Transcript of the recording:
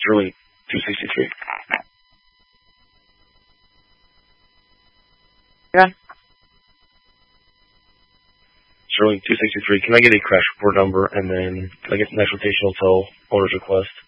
Sterling 263. Yeah. Sterling 263, can I get a crash report number and then can I get the next rotational tow owner's request?